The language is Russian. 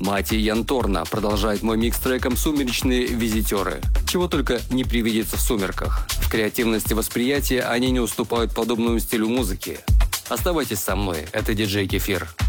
Мати Янторна продолжает мой микс треком «Сумеречные визитеры». Чего только не привидится в сумерках. В креативности восприятия они не уступают подобному стилю музыки. Оставайтесь со мной, это диджей Кефир.